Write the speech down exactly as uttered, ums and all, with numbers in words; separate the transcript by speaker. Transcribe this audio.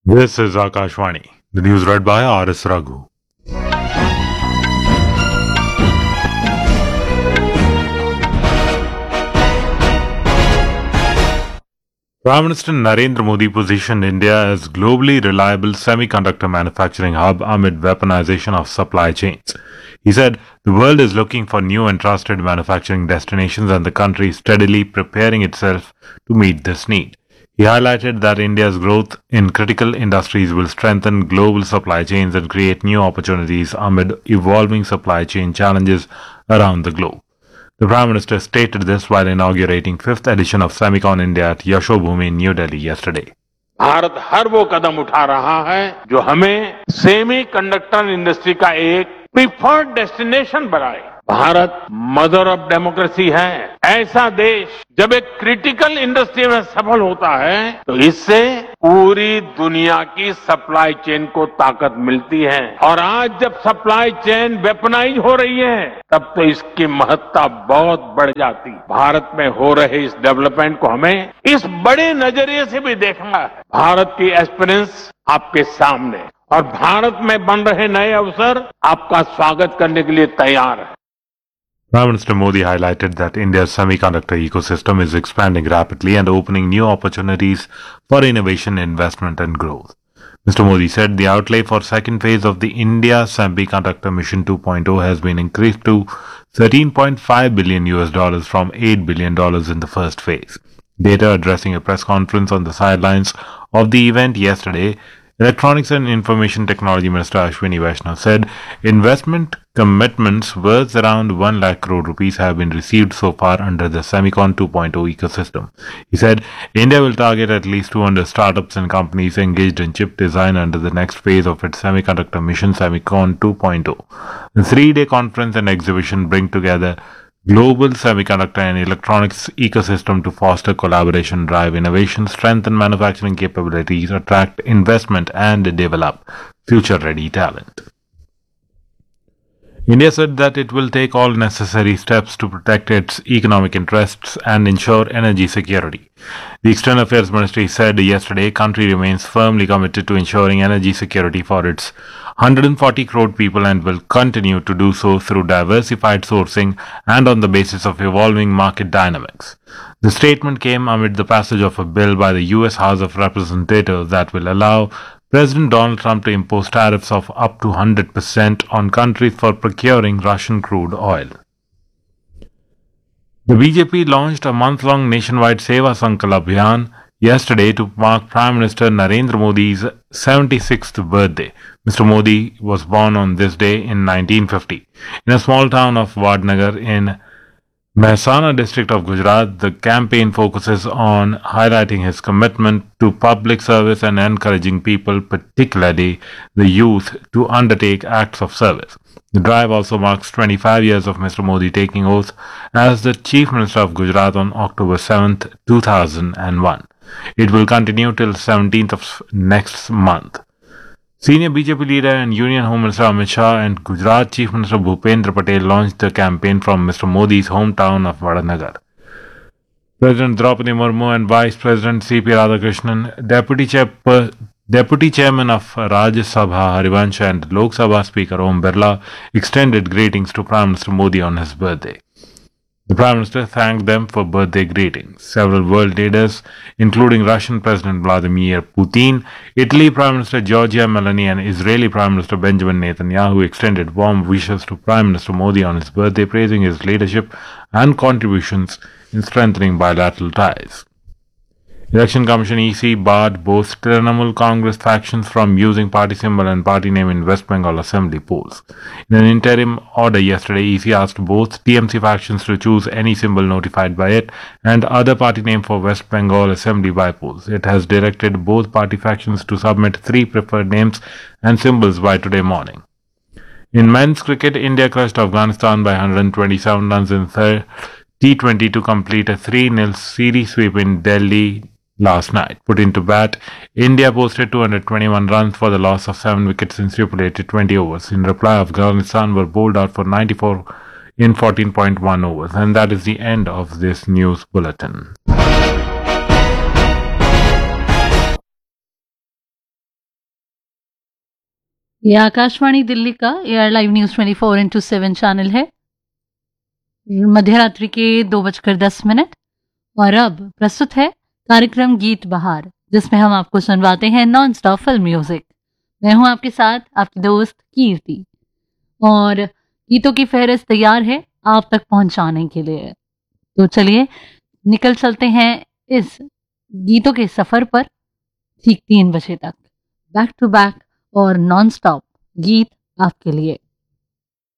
Speaker 1: This is Akashvani. The news read by R S Raghu. Prime Minister Narendra Modi positioned India as globally reliable semiconductor manufacturing hub amid weaponization of supply chains. He said the world is looking for new and trusted manufacturing destinations and the country is steadily preparing itself to meet this need. He highlighted that India's growth in critical industries will strengthen global supply chains and create new opportunities amid evolving supply chain challenges around the globe. The Prime Minister stated this while inaugurating fifth edition of Semicon India at Yashobhoomi in New Delhi yesterday.
Speaker 2: Bharat हर वो कदम उठा रहा है जो हमें semi conductor industry का एक preferred destination बनाए। Bharat mother of democracy है। ऐसा देश जब एक क्रिटिकल इंडस्ट्री में सफल होता है तो इससे पूरी दुनिया की सप्लाई चेन को ताकत मिलती है और आज जब सप्लाई चेन वेपनाइज हो रही है तब तो इसकी महत्ता बहुत बढ़ जाती। भारत में हो रहे इस डेवलपमेंट को हमें इस बड़े नजरिए से भी देखना है। भारत की एक्सपीरियंस आपके सामने और भारत में बन रहे नए अवसर आपका स्वागत करने के लिए तैयार है।
Speaker 1: Prime Minister Modi highlighted that India's semiconductor ecosystem is expanding rapidly and opening new opportunities for innovation, investment and growth. Mister Modi said the outlay for second phase of the India Semiconductor Mission two point oh has been increased to thirteen point five billion U S dollars from eight billion dollars in the first phase. Later addressing a press conference on the sidelines of the event yesterday, Electronics and Information Technology Minister Ashwini Vaishnaw said investment commitments worth around one lakh crore rupees have been received so far under the Semicon two point oh ecosystem. He said India will target at least two hundred startups and companies engaged in chip design under the next phase of its semiconductor mission Semicon two point oh. The three-day conference and exhibition bring together global semiconductor and electronics ecosystem to foster collaboration, drive innovation, strengthen manufacturing capabilities, attract investment and develop future-ready talent. India said that it will take all necessary steps to protect its economic interests and ensure energy security. The External Affairs Ministry said yesterday country remains firmly committed to ensuring energy security for its one hundred forty crore people and will continue to do so through diversified sourcing and on the basis of evolving market dynamics. The statement came amid the passage of a bill by the U S House of Representatives that will allow President Donald Trump to impose tariffs of up to one hundred percent on countries for procuring Russian crude oil. The B J P launched a month-long nationwide Seva Sankalp Abhiyan yesterday to mark Prime Minister Narendra Modi's seventy-sixth birthday. Mister Modi was born on this day in nineteen fifty. In a small town of Vadnagar in Mehsana district of Gujarat, the campaign focuses on highlighting his commitment to public service and encouraging people, particularly the youth, to undertake acts of service. The drive also marks twenty-five years of Mister Modi taking oath as the Chief Minister of Gujarat on October seventh, two thousand one. It will continue till seventeenth of next month. Senior B J P leader and Union Home Minister Amit Shah and Gujarat Chief Minister Bhupendra Patel launched the campaign from Mister Modi's hometown of Vadnagar. President Draupadi Murmu and Vice President C P Radhakrishnan, Deputy, Chair- Deputy Chairman of Rajya Sabha Harivansh and Lok Sabha Speaker Om Birla extended greetings to Prime Minister Modi on his birthday. The Prime Minister thanked them for birthday greetings. Several world leaders, including Russian President Vladimir Putin, Italy Prime Minister Giorgia Meloni and Israeli Prime Minister Benjamin Netanyahu extended warm wishes to Prime Minister Modi on his birthday, praising his leadership and contributions in strengthening bilateral ties. Election Commission E C barred both Trinamool Congress factions from using party symbol and party name in West Bengal Assembly polls. In an interim order yesterday, E C asked both T M C factions to choose any symbol notified by it and other party name for West Bengal Assembly by polls. It has directed both party factions to submit three preferred names and symbols by today morning. In men's cricket, India crushed Afghanistan by one hundred twenty-seven runs in third T twenty to complete a three nil series sweep in Delhi last night. Put into bat, India posted two hundred twenty-one runs for the loss of seven wickets in stipulated twenty overs. In reply, Afghanistan were bowled out for ninety-four in fourteen point one overs. And that is the end of this news bulletin.
Speaker 3: ये आकाशवाणी दिल्ली का air live news twenty four into seven channel है। मध्य रात्रि के दो बजकर दस minute और अब प्रस्तुत है कार्यक्रम गीत बहार, जिसमें हम आपको सुनवाते हैं नॉन स्टॉप फिल्म म्यूजिक। मैं हूं आपके साथ आपकी दोस्त कीर्ति और गीतों की फहरिस्त तैयार है आप तक पहुंचाने के लिए। तो चलिए निकल चलते हैं इस गीतों के सफर पर ठीक तीन बजे तक, बैक टू बैक और नॉन स्टॉप गीत आपके लिए।